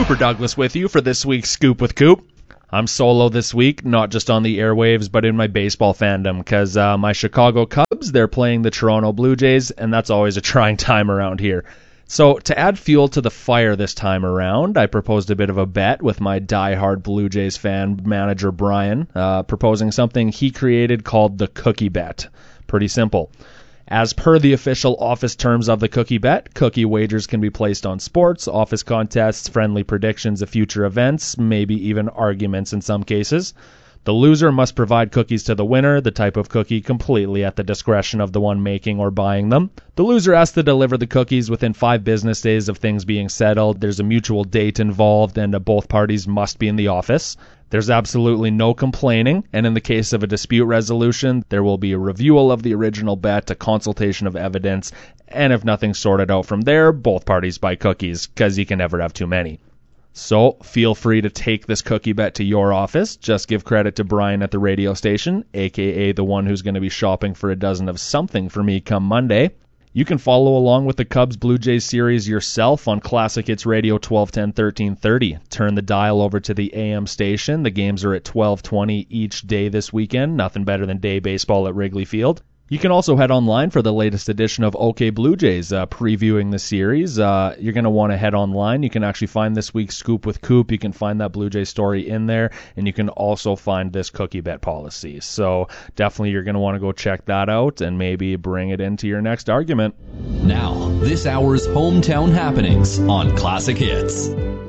Cooper Douglas with you for this week's Scoop with Coop. I'm solo this week, not just on the airwaves, but in my baseball fandom, because my Chicago Cubs, they're playing the Toronto Blue Jays, and that's always a trying time around here. So to add fuel to the fire this time around, I proposed a bit of a bet with my diehard Blue Jays fan manager Brian, proposing something he created called the Cookie Bet. Pretty simple. As per the official office terms of the Cookie Bet, cookie wagers can be placed on sports, office contests, friendly predictions of future events, maybe even arguments in some cases. The loser must provide cookies to the winner, the type of cookie completely at the discretion of the one making or buying them. The loser has to deliver the cookies within 5 business days of things being settled. There's a mutual date involved, and both parties must be in the office. There's absolutely no complaining, and in the case of a dispute resolution, there will be a reviewal of the original bet, a consultation of evidence, and if nothing's sorted out from there, both parties buy cookies, because you can never have too many. So, feel free to take this cookie bet to your office. Just give credit to Brian at the radio station, aka the one who's going to be shopping for a dozen of something for me come Monday. You can follow along with the Cubs Blue Jays series yourself on Classic Hits Radio 1210 1330. Turn the dial over to the AM station. The games are at 12:20 each day this weekend. Nothing better than day baseball at Wrigley Field. You can also head online for the latest edition of OK Blue Jays, previewing the series. You're going to want to head online. You can actually find this week's Scoop with Coop. You can find that Blue Jays story in there, and you can also find this cookie bet policy. So definitely you're going to want to go check that out and maybe bring it into your next argument. Now, this hour's hometown happenings on Classic Hits.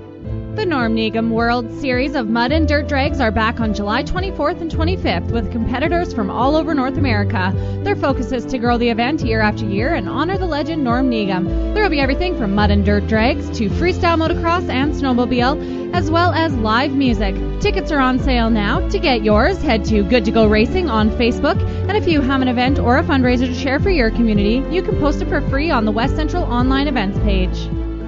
The Norm Needham World Series of Mud and Dirt Drags are back on July 24th and 25th with competitors from all over North America. Their focus is to grow the event year after year and honor the legend Norm Needham. There will be everything from mud and dirt drags to freestyle motocross and snowmobile, as well as live music. Tickets are on sale now. To get yours, head to Good to Go Racing on Facebook, and if you have an event or a fundraiser to share for your community, you can post it for free on the West Central Online Events page.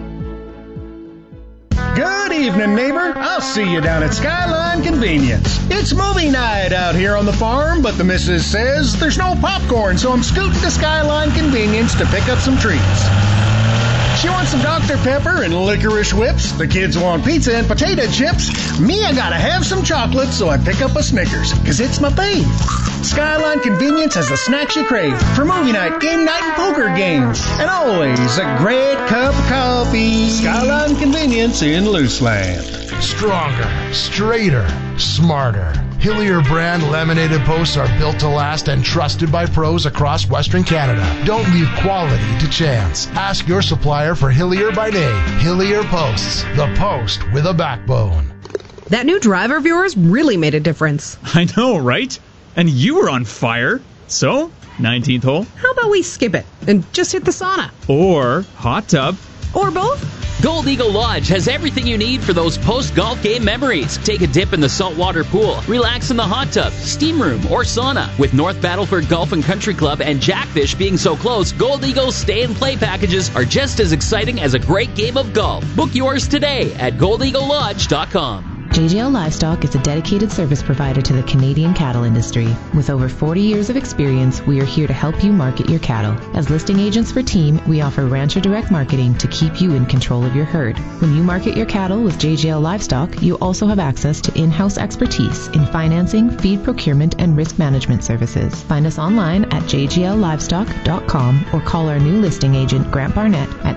Good evening, neighbor. I'll see you down at Skyline Convenience. It's movie night out here on the farm, but the missus says there's no popcorn, so I'm scooting to Skyline Convenience to pick up some treats. She wants some Dr. Pepper and licorice whips. The kids want pizza and potato chips. Me, I gotta have some chocolate, so I pick up a Snickers, 'cause it's my fave. Skyline Convenience has the snacks you crave for movie night, game night, and poker games. And always a great cup of coffee. Skyline Convenience in Luceland. Stronger, straighter, smarter. Hillier brand laminated posts are built to last and trusted by pros across Western Canada. Don't leave quality to chance. Ask your supplier for Hillier by name. Hillier Posts, the post with a backbone. That new driver of yours really made a difference. I know, right? And you were on fire. So, 19th hole. How about we skip it and just hit the sauna? Or hot tub. Or both? Gold Eagle Lodge has everything you need for those post-golf game memories. Take a dip in the saltwater pool, relax in the hot tub, steam room, or sauna. With North Battleford Golf and Country Club and Jackfish being so close, Gold Eagle's stay and play packages are just as exciting as a great game of golf. Book yours today at goldeaglelodge.com. JGL Livestock is a dedicated service provider to the Canadian cattle industry. With over 40 years of experience, we are here to help you market your cattle. As listing agents for Team, we offer Rancher Direct Marketing to keep you in control of your herd. When you market your cattle with JGL Livestock, you also have access to in-house expertise in financing, feed procurement, and risk management services. Find us online at jgllivestock.com or call our new listing agent, Grant Barnett, at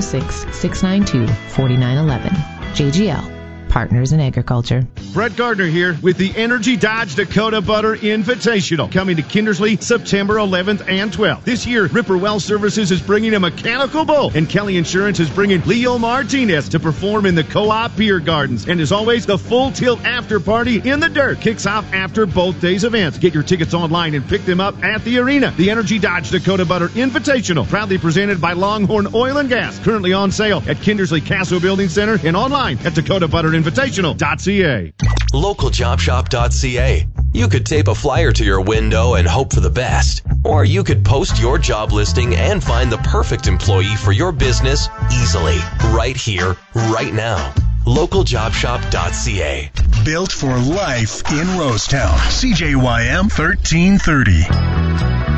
306-692-4911. JGL. Partners in Agriculture. Brett Gardner here with the Energy Dodge Dakota Butter Invitational, coming to Kindersley September 11th and 12th. This year, Ripper Well Services is bringing a mechanical bull, and Kelly Insurance is bringing Leo Martinez to perform in the Co-op Beer Gardens. And as always, the Full Tilt After Party in the Dirt kicks off after both days' events. Get your tickets online and pick them up at the arena. The Energy Dodge Dakota Butter Invitational, proudly presented by Longhorn Oil and Gas, currently on sale at Kindersley Castle Building Center and online at DakotaButterInvitational.ca. LocalJobShop.ca. You could tape a flyer to your window and hope for the best. Or you could post your job listing and find the perfect employee for your business easily. Right here, right now. LocalJobShop.ca. Built for life in Rosetown. CJYM 1330.